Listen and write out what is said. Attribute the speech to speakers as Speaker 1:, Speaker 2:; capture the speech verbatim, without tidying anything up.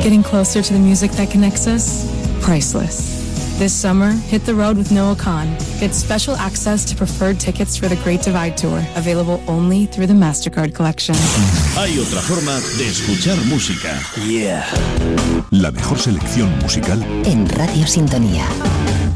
Speaker 1: Getting closer to the music that connects us? Priceless. This summer, hit the road with Noah Khan. Get special access to preferred tickets for the Great Divide Tour, available only through the MasterCard Collection.
Speaker 2: Hay otra forma de escuchar música.
Speaker 3: Yeah.
Speaker 4: La mejor selección musical
Speaker 5: en Radio Sintonía.